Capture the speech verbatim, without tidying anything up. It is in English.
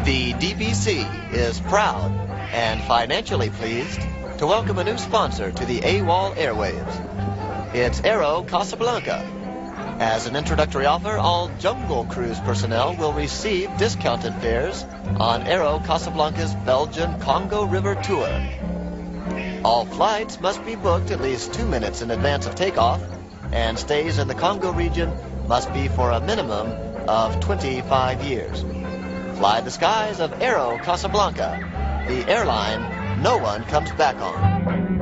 The D B C is proud and financially pleased to welcome a new sponsor to the AWOL airwaves. It's Aero Casablanca. As an introductory offer, all Jungle Cruise personnel will receive discounted fares on Aero Casablanca's Belgian Congo River tour. All flights must be booked at least two minutes in advance of takeoff, and stays in the Congo region must be for a minimum of twenty-five years. Fly the skies of Aero Casablanca, the airline no one comes back on.